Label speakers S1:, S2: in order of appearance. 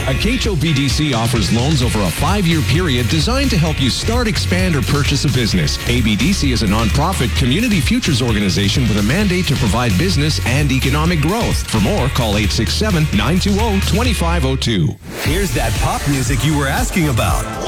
S1: Acacho BDC offers loans over a 5-year period designed to help you start, expand, or purchase a business. ABDC is a nonprofit community futures organization with a mandate to provide business and economic growth. For more, call 867-920-2502.
S2: Here's that pop music you were asking about.